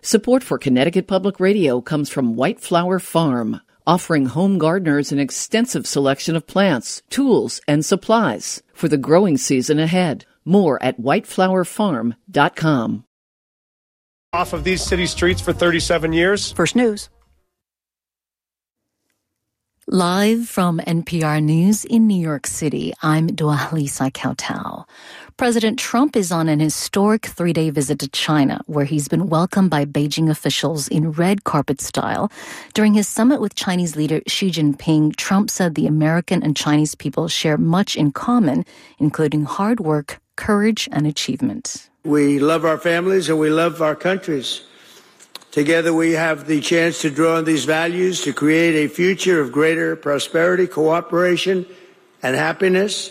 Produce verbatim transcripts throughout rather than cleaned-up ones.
Support for Connecticut Public Radio comes from White Flower Farm, offering home gardeners an extensive selection of plants, tools, and supplies for the growing season ahead. More at white flower farm dot com. Off of these city streets for thirty-seven years. First News. Live from N P R News in New York City, I'm Dua-Lisa Kautal. President Trump is on an historic three-day visit to China, where he's been welcomed by Beijing officials in red carpet style. During his summit with Chinese leader Xi Jinping, Trump said the American and Chinese people share much in common, including hard work, courage, and achievement. We love our families and we love our countries. Together we have the chance to draw on these values to create a future of greater prosperity, cooperation, and happiness,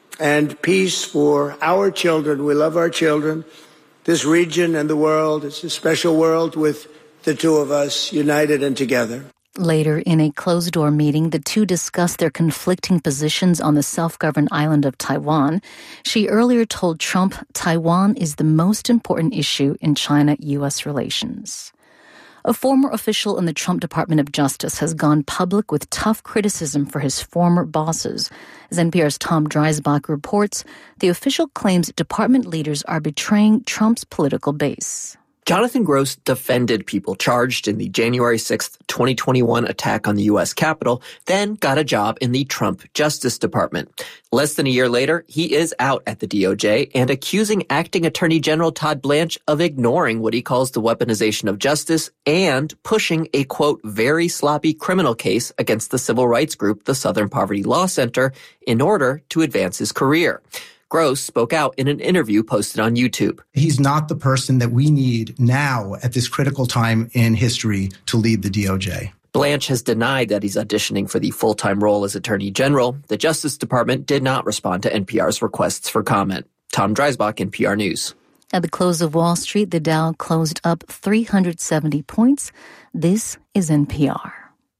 and peace for our children. We love our children, this region, and the world. It's a special world with the two of us united and together. Later, in a closed-door meeting, the two discussed their conflicting positions on the self-governed island of Taiwan. She earlier told Trump Taiwan is the most important issue in China-U S relations. A former official in the Trump Department of Justice has gone public with tough criticism for his former bosses. As N P R's Tom Dreisbach reports, the official claims department leaders are betraying Trump's political base. Jonathan Gross defended people charged in the January sixth, twenty twenty-one attack on the U S Capitol, then got a job in the Trump Justice Department. Less than a year later, he is out at the D O J and accusing Acting Attorney General Todd Blanche of ignoring what he calls the weaponization of justice and pushing a, quote, very sloppy criminal case against the civil rights group, the Southern Poverty Law Center, in order to advance his career. Gross spoke out in an interview posted on YouTube. He's not the person that we need now at this critical time in history to lead the D O J. Blanche has denied that he's auditioning for the full-time role as Attorney General. The Justice Department did not respond to N P R's requests for comment. Tom Dreisbach, N P R News. At the close of Wall Street, the Dow closed up three hundred seventy points. This is N P R.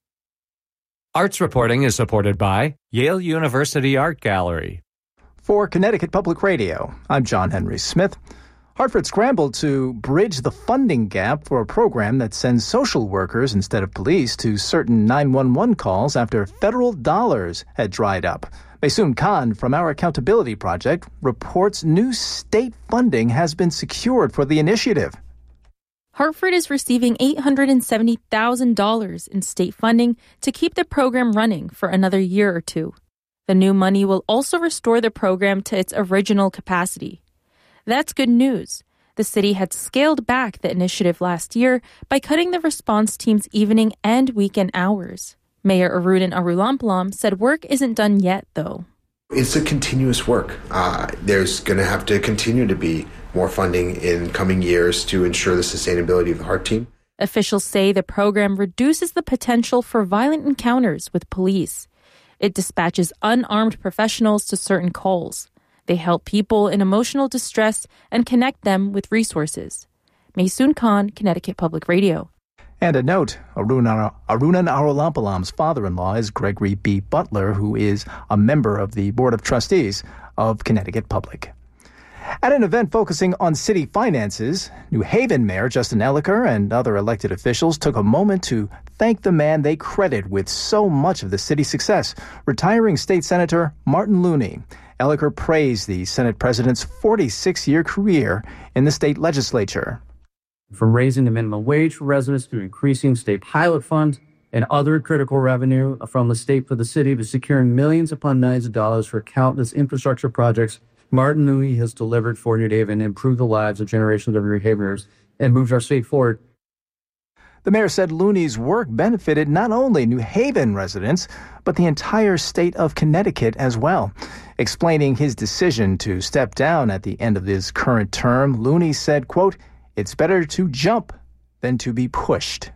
Arts reporting is supported by Yale University Art Gallery. For Connecticut Public Radio, I'm John Henry Smith. Hartford scrambled to bridge the funding gap for a program that sends social workers instead of police to certain nine one one calls after federal dollars had dried up. Maysoon Khan from our Accountability Project reports new state funding has been secured for the initiative. Hartford is receiving eight hundred seventy thousand dollars in state funding to keep the program running for another year or two. The new money will also restore the program to its original capacity. That's good news. The city had scaled back the initiative last year by cutting the response team's evening and weekend hours. Mayor Arunan Arulampalam said work isn't done yet, though. It's a continuous work. Uh, there's going to have to continue to be more funding in coming years to ensure the sustainability of the HART team. Officials say the program reduces the potential for violent encounters with police. It dispatches unarmed professionals to certain calls. They help people in emotional distress and connect them with resources. Maysoon Khan, Connecticut Public Radio. And a note, Arunan Arulampalam's father-in-law is Gregory B. Butler, who is a member of the Board of Trustees of Connecticut Public. At an event focusing on city finances, New Haven Mayor Justin Elicker and other elected officials took a moment to thank the man they credit with so much of the city's success, retiring State Senator Martin Looney. Elicker praised the Senate President's forty-six-year career in the state legislature. From raising the minimum wage for residents to increasing state pilot funds and other critical revenue from the state for the city to securing millions upon millions of dollars for countless infrastructure projects, Martin Looney has delivered for New Haven, improved the lives of generations of New Haveners, and moved our state forward. The mayor said Looney's work benefited not only New Haven residents, but the entire state of Connecticut as well. Explaining his decision to step down at the end of his current term, Looney said, quote, "It's better to jump than to be pushed."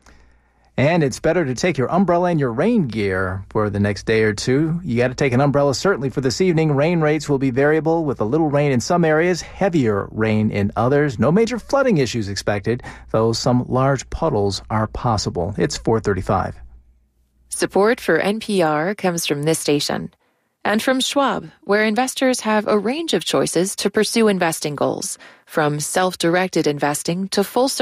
And it's better to take your umbrella and your rain gear for the next day or two. You got to take an umbrella certainly for this evening. Rain rates will be variable with a little rain in some areas, heavier rain in others. No major flooding issues expected, though some large puddles are possible. It's four thirty-five. Support for N P R comes from this station and from Schwab, where investors have a range of choices to pursue investing goals, from self-directed investing to full